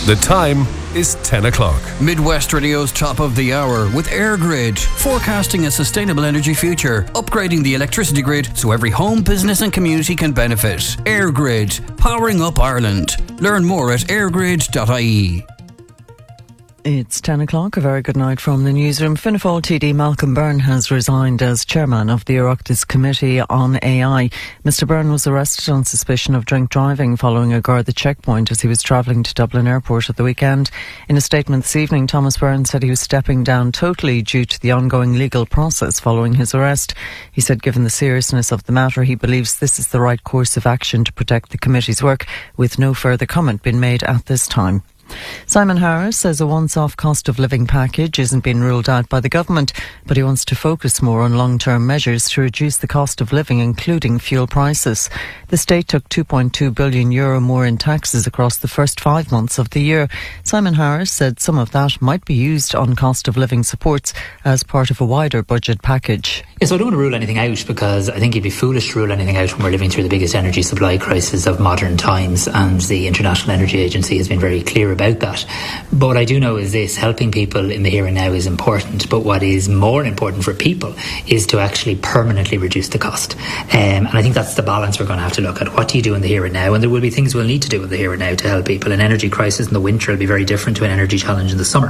The time is 10 o'clock. Midwest Radio's top of the hour with EirGrid, forecasting a sustainable energy future, upgrading the electricity grid so every home, business and community can benefit. EirGrid, powering up Ireland. Learn more at eirgrid.ie. It's 10 o'clock. A very good night from the newsroom. Fianna Fáil TD Malcolm Byrne has resigned as chairman of the Oireachtas Committee on AI. Mr Byrne was arrested on suspicion of drink driving following a Garda checkpoint as he was travelling to Dublin Airport at the weekend. In a statement this evening, Thomas Byrne said he was stepping down totally due to the ongoing legal process following his arrest. He said given the seriousness of the matter, he believes this is the right course of action to protect the committee's work, with no further comment being made at this time. Simon Harris says a once-off cost of living package isn't being ruled out by the government, but he wants to focus more on long-term measures to reduce the cost of living, including fuel prices. The state took €2.2 billion more in taxes across the first 5 months of the year. Simon Harris said some of that might be used on cost of living supports as part of a wider budget package. Yes, I don't want to rule anything out, because I think it'd be foolish to rule anything out when we're living through the biggest energy supply crisis of modern times, and the International Energy Agency has been very clear about that. But what I do know is this: helping people in the here and now is important, but what is more important for people is to actually permanently reduce the cost. And I think that's the balance we're going to have to look at. What do you do in the here and now? And there will be things we'll need to do in the here and now to help people. An energy crisis in the winter will be very different to an energy challenge in the summer.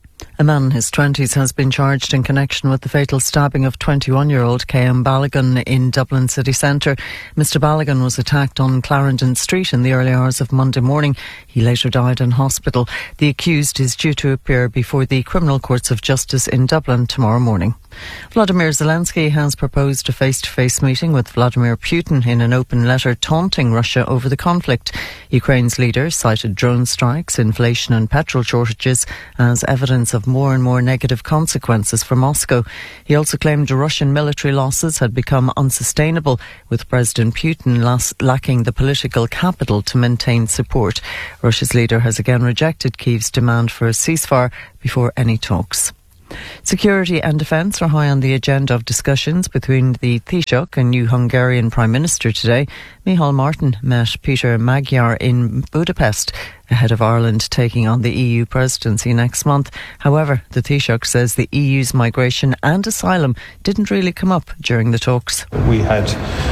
A man in his 20s has been charged in connection with the fatal stabbing of 21-year-old K.M. Ballaghan in Dublin city centre. Mr Ballaghan was attacked on Clarendon Street in the early hours of Monday morning. He later died in hospital. The accused is due to appear before the Criminal Courts of Justice in Dublin tomorrow morning. Vladimir Zelensky has proposed a face-to-face meeting with Vladimir Putin in an open letter taunting Russia over the conflict. Ukraine's leader cited drone strikes, inflation and petrol shortages as evidence of more and more negative consequences for Moscow. He also claimed Russian military losses had become unsustainable, with President Putin lacking the political capital to maintain support. Russia's leader has again rejected Kyiv's demand for a ceasefire before any talks. Security and defence are high on the agenda of discussions between the Taoiseach and new Hungarian Prime Minister today. Micheál Martin met Peter Magyar in Budapest ahead of Ireland taking on the EU presidency next month. However, the Taoiseach says the EU's migration and asylum didn't really come up during the talks. We had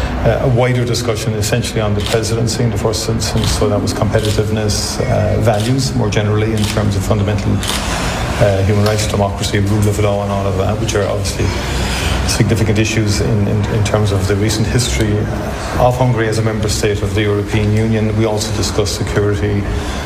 a wider discussion essentially on the presidency in the first instance, so that was competitiveness, values more generally in terms of fundamental human rights, democracy, rule of law and all of that, which are obviously significant issues in terms of the recent history of Hungary as a member state of the European Union. We also discussed security,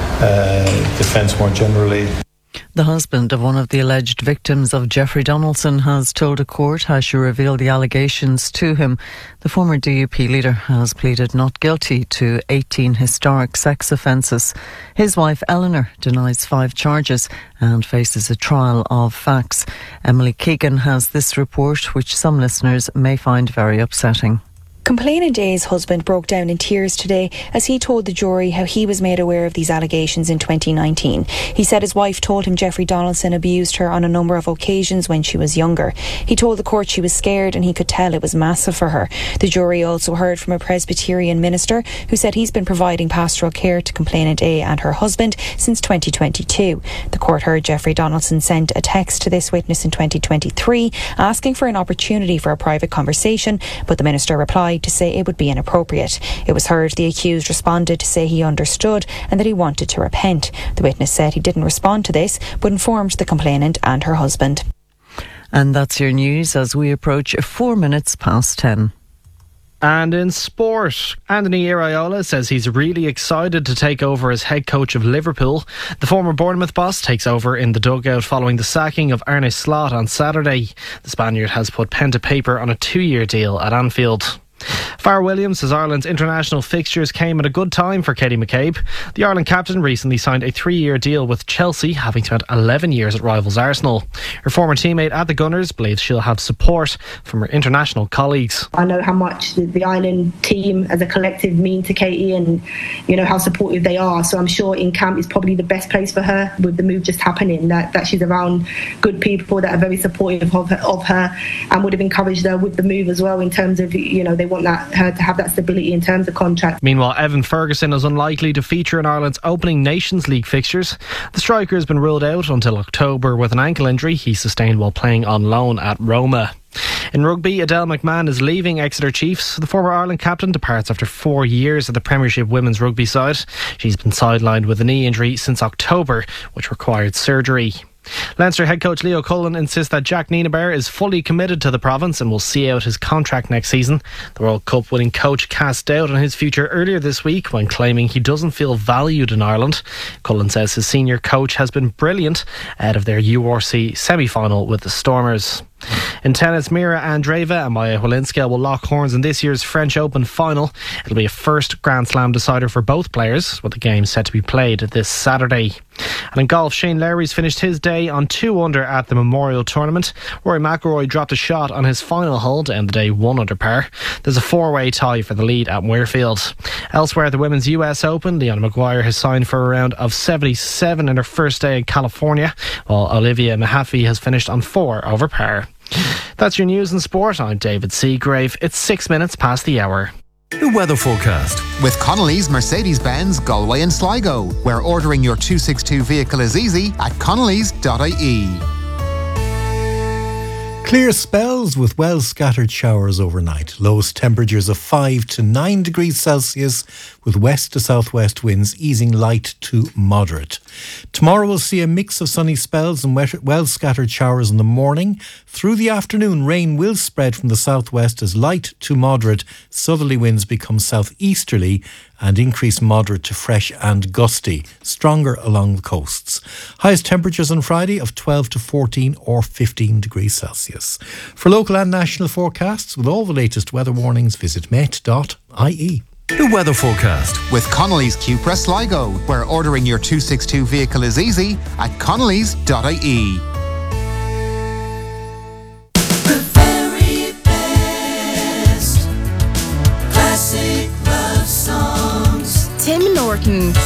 defence more generally. The husband of one of the alleged victims of Jeffrey Donaldson has told a court how she revealed the allegations to him. The former DUP leader has pleaded not guilty to 18 historic sex offences. His wife Eleanor denies 5 charges and faces a trial of facts. Emily Keegan has this report, which some listeners may find very upsetting. Complainant A's husband broke down in tears today as he told the jury how he was made aware of these allegations in 2019. He said his wife told him Jeffrey Donaldson abused her on a number of occasions when she was younger. He told the court she was scared and he could tell it was massive for her. The jury also heard from a Presbyterian minister who said he's been providing pastoral care to Complainant A and her husband since 2022. The court heard Jeffrey Donaldson sent a text to this witness in 2023 asking for an opportunity for a private conversation, but the minister replied to say it would be inappropriate. It was heard the accused responded to say he understood and that he wanted to repent. The witness said he didn't respond to this but informed the complainant and her husband. And that's your news as we approach 4 minutes past 10. And in sport, Anthony Iraola says he's really excited to take over as head coach of Liverpool. The former Bournemouth boss takes over in the dugout following the sacking of Arne Slot on Saturday. The Spaniard has put pen to paper on a 2-year deal at Anfield. Farrah Williams says Ireland's international fixtures came at a good time for Katie McCabe. The Ireland captain recently signed a 3-year deal with Chelsea, having spent 11 years at rivals Arsenal. Her former teammate at the Gunners believes she'll have support from her international colleagues. I know how much the Ireland team as a collective mean to Katie and you know how supportive they are, so I'm sure in camp is probably the best place for her with the move just happening, that she's around good people that are very supportive of her and would have encouraged her with the move as well, in terms of, you know, they want her to have that stability in terms of contract. Meanwhile, Evan Ferguson is unlikely to feature in Ireland's opening Nations League fixtures. The striker has been ruled out until October with an ankle injury he sustained while playing on loan at Roma. In rugby, Adele McMahon is leaving Exeter Chiefs. The former Ireland captain departs after 4 years at the Premiership women's rugby side. She's been sidelined with a knee injury since October, which required surgery. Leinster head coach Leo Cullen insists that Jack Nienaber is fully committed to the province and will see out his contract next season. The World Cup winning coach cast doubt on his future earlier this week when claiming he doesn't feel valued in Ireland. Cullen says his senior coach has been brilliant ahead of their URC semi-final with the Stormers. In tennis, Mira Andreeva and Maya Walinska will lock horns in this year's French Open final. It'll be a first Grand Slam decider for both players, with the game set to be played this Saturday. And in golf, Shane Lowry's finished his day on 2 under at the Memorial Tournament. Rory McIlroy dropped a shot on his final hole to end the day 1 under par. There's a 4-way tie for the lead at Muirfield. Elsewhere, the Women's US Open, Leona Maguire has signed for a round of 77 in her first day in California, while Olivia Mahaffey has finished on 4 over par. That's your news and sport. I'm David Seagrave. It's 6 minutes past the hour. The weather forecast with Connolly's Mercedes-Benz Galway and Sligo, where ordering your 262 vehicle is easy at connellys.ie. Clear spells with well-scattered showers overnight. Lowest temperatures of 5 to 9 degrees Celsius, with west to southwest winds easing light to moderate. Tomorrow we'll see a mix of sunny spells and well-scattered showers in the morning. Through the afternoon, rain will spread from the southwest as light to moderate southerly winds become southeasterly and increase moderate to fresh and gusty, stronger along the coasts. Highest temperatures on Friday of 12 to 14 or 15 degrees Celsius. For local and national forecasts with all the latest weather warnings, visit met.ie. The weather forecast with Connolly's Cupra Sligo, where ordering your 262 vehicle is easy at connellys.ie. The very best classic love songs. Tim Norton.